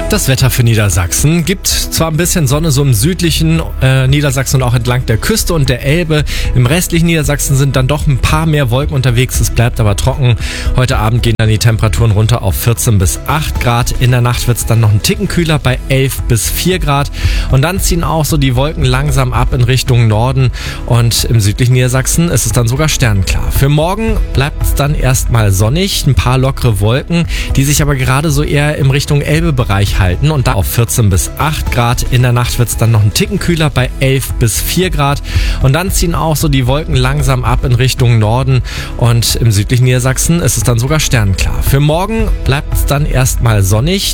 Das Wetter für Niedersachsen gibt zwar ein bisschen Sonne so im südlichen Niedersachsen und auch entlang der Küste und der Elbe. Im restlichen Niedersachsen sind dann doch ein paar mehr Wolken unterwegs. Es bleibt aber trocken. Heute Abend gehen dann die Temperaturen runter auf 14 bis 8 Grad. In der Nacht wird es dann noch ein Ticken kühler bei 11 bis 4 Grad. Und dann ziehen auch so die Wolken langsam ab in Richtung Norden. Und im südlichen Niedersachsen ist es dann sogar sternklar. Für morgen bleibt es dann erstmal sonnig. Ein paar lockere Wolken, die sich aber gerade so eher im Richtung Elbe-Bereich halten und da auf 14 bis 8 Grad. In der Nacht wird es dann noch ein Ticken kühler bei 11 bis 4 Grad. Und dann ziehen auch so die Wolken langsam ab in Richtung Norden. Und im südlichen Niedersachsen ist es dann sogar sternklar. Für morgen bleibt es dann erstmal sonnig.